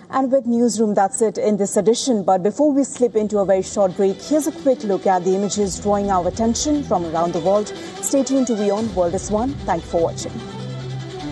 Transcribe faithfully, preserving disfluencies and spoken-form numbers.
And with Newsroom, that's it in this edition. But before we slip into a very short break, here's a quick look at the images drawing our attention from around the world. Stay tuned to WION World is One. Thank you for watching.